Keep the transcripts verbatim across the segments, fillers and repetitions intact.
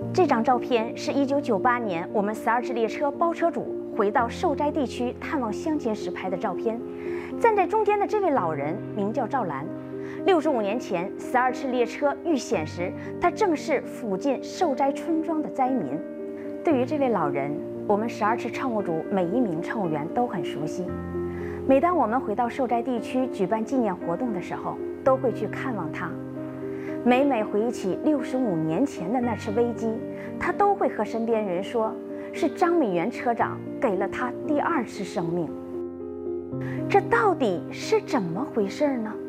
这张照片是一九九八年我们十二次列车包车主回到受灾地区探望乡亲时拍的照片。站在中间的这位老人名叫赵兰。六十五年前，十二次列车遇险时，他正是附近受灾村庄的灾民。对于这位老人，我们十二次乘务组每一名乘务员都很熟悉。每当我们回到受灾地区举办纪念活动的时候，都会去看望他。每每回忆起六十五年前的那次危机，他都会和身边人说，是张美元车长给了他第二次生命。这到底是怎么回事呢？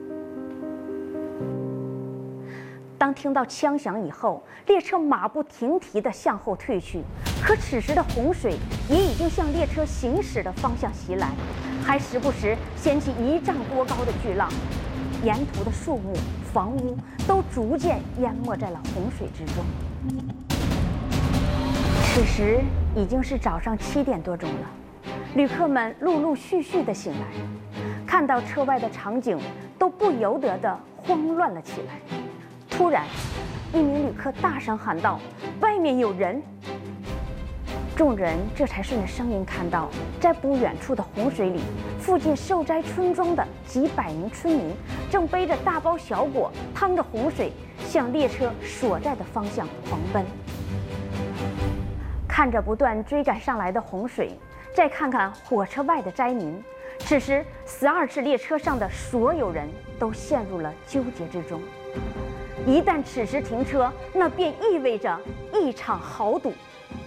当听到枪响以后，列车马不停蹄地向后退去，可此时的洪水也已经向列车行驶的方向袭来，还时不时掀起一丈多高的巨浪，沿途的树木、房屋都逐渐淹没在了洪水之中。此时已经是早上七点多钟了，旅客们陆陆续续地醒来，看到车外的场景，都不由得地慌乱了起来。突然，一名旅客大声喊道：“外面有人！”众人这才顺着声音看到，在不远处的洪水里，附近受灾村庄的几百名村民正背着大包小裹，趟着洪水向列车所在的方向狂奔。看着不断追赶上来的洪水，再看看火车外的灾民，此时十二次列车上的所有人都陷入了纠结之中。一旦此时停车，那便意味着一场豪赌。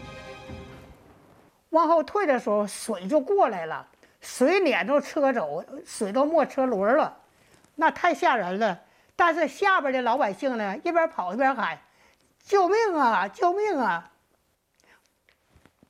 往后退的时候，水就过来了，水撵着车走，水都没车轮了，那太吓人了。但是下边的老百姓呢，一边跑一边喊：“救命啊！救命啊！”